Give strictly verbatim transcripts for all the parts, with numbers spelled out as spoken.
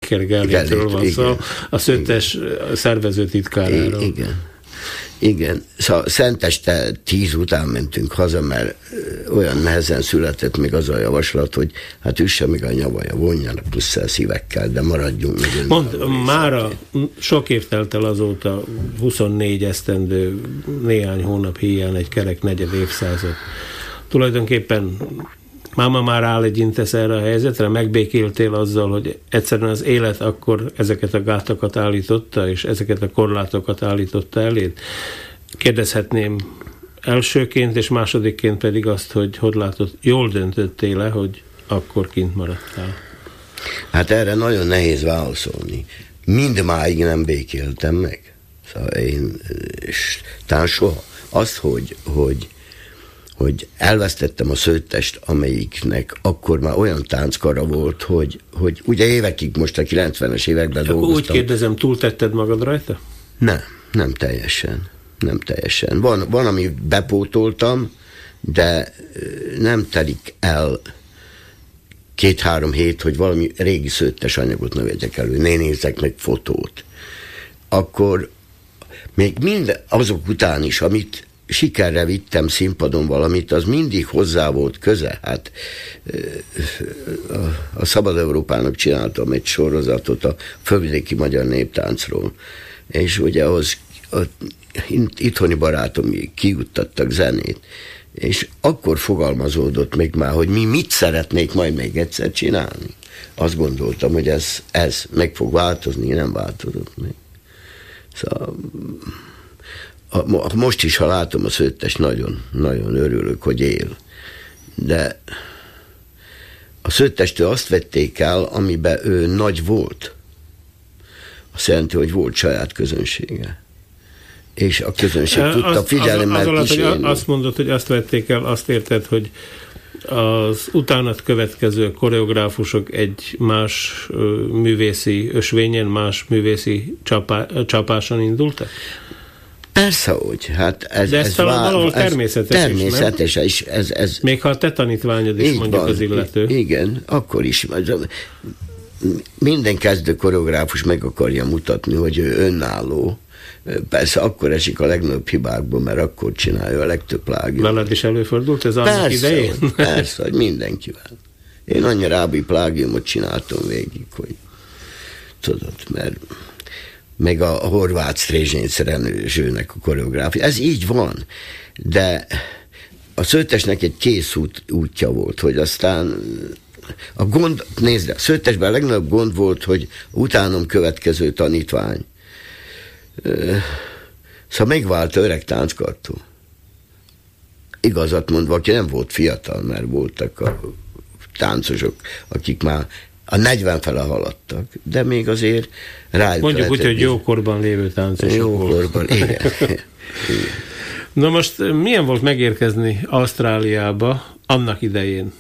Becker Gerlitről van szó, a Szöttes szervező titkáráról. Igen. Igen, szóval szenteste tíz után mentünk haza, mert olyan nehezen született még az a javaslat, hogy hát üsse még a nyavaja, vonjanak plusz szívekkel, de maradjunk meg. Mond, mára sok év telt el azóta, huszonnégy esztendő, néhány hónap híján egy kerek negyed évszázad. Tulajdonképpen máma már áll egy intesz erre a helyzetre, megbékéltél azzal, hogy egyszerűen az élet akkor ezeket a gátakat állította, és ezeket a korlátokat állította eléd. Kérdezhetném elsőként, és másodikként pedig azt, hogy hogy látod, jól döntöttél-e, hogy akkor kint maradtál? Hát erre nagyon nehéz válaszolni. Mindmáig nem békéltem meg. Szóval én, és talán soha. Az, hogy, hogy hogy elvesztettem a Szöttest, amelyiknek akkor már olyan tánckara volt, hogy, hogy ugye évekig, most a kilencvenes években akkor dolgoztam. Úgy kérdezem, túltetted magad rajta? Nem, nem teljesen. Nem teljesen. Van, van, ami bepótoltam, de nem telik el két-három hét, hogy valami régi Szöttes anyagot ne vegyek elő, ne nézzek meg fotót. Akkor még mind azok után is, amit sikerre vittem színpadon valamit, az mindig hozzá volt köze. Hát a Szabad Európának csináltam egy sorozatot a fölvidéki magyar néptáncról, és ugye ahhoz a itthoni barátom kijuttattak zenét, és akkor fogalmazódott még már, hogy mi mit szeretnék majd még egyszer csinálni. Azt gondoltam, hogy ez, ez meg fog változni, nem változott meg. Szóval most is, ha látom a Szöttest, nagyon, nagyon örülök, hogy él. De a Szöttestől azt vették el, amiben ő nagy volt. Azt jelenti, hogy volt saját közönsége. És a közönség az, tudta figyelemmel az, kísérni. Azt mondod, hogy azt vették el, azt érted, hogy az utánat következő koreográfusok egy más művészi ösvényen, más művészi csapá, csapáson indultak? Persze, hogy. Hát ez, De ez, ez talán vár, valahol természetes, ez természetes is. is ez, ez, Még ha a te tanítványod is mondjuk van, az illető. Igen, akkor is. Minden kezdő koreográfus meg akarja mutatni, hogy ő önálló. Persze akkor esik a legnagyobb hibákból, mert akkor csinálja a legtöbb plágiumot. Veled is előfordult ez annak idején? Persze, hogy mindenkivel. Én annyi rábi plágiumot csináltam végig, hogy tudod, mert meg a horvát Strezsényc Renőzsőnek a koreográfia. Ez így van, de a Szöttesnek egy kész út, útja volt, hogy aztán a gond, nézd, a Szöttesben a legnagyobb gond volt, hogy utánom következő tanítvány. Szóval megvált öreg tánckartó. Igazat mondva, aki nem volt fiatal, mert voltak a táncosok, akik már a negyven fele haladtak, de még azért rájuk. Mondjuk úgy, hogy jókorban lévő táncosok. Jókorban, igen. Na most milyen volt megérkezni Ausztráliába annak idején?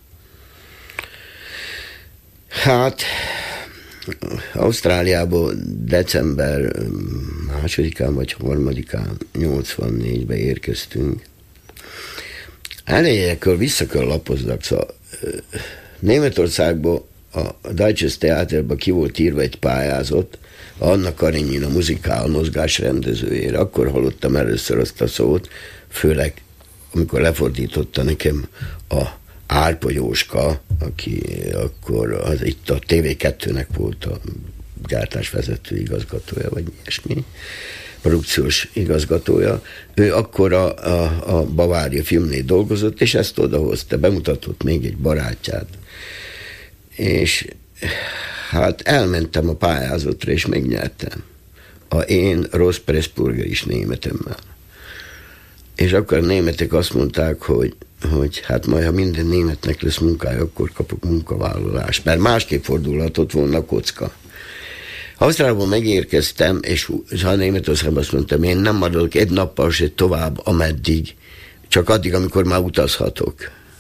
Hát Ausztráliából december másodikán vagy harmadikán nyolcvannégybe érkeztünk. Elejékől vissza kell lapoznak, szóval Németországból a Deutsches Theaterba ki volt írva egy pályázat, Anna Karenina muzikál mozgás rendezőjére. Akkor hallottam először azt a szót, főleg amikor lefordította nekem a Árpa Jóska, aki akkor az, itt a té vé kettőnek volt a gyártásvezető igazgatója, vagy ilyesmi, produkciós igazgatója. Ő akkor a, a, a Bavária filmnél dolgozott, és ezt odahozta, bemutatott még egy barátját. És hát elmentem a pályázatra, és megnyertem. A én rossz Pressburger is németemmel. És akkor a németek azt mondták, hogy, hogy hát majd, ha minden németnek lesz munkája, akkor kapok munkavállalást, mert másképp fordulhatott volna a kocka. Ausztráliából megérkeztem, és a Németországban azt mondtam, én nem maradok egy nappal se tovább, ameddig, csak addig, amikor már utazhatok.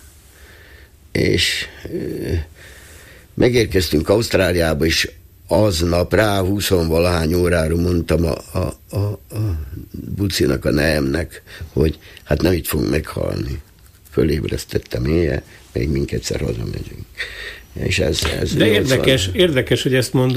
És megérkeztünk Ausztráliába, és aznap rá huszonvalahány órára mondtam a, a, a, a bucinak, a neemnek, hogy hát nem itt fogunk meghalni. Fölébresztettem éjjel, még minket egyszer hazamegyünk. És ez, ez De érdekes, érdekes, hogy ezt mondod,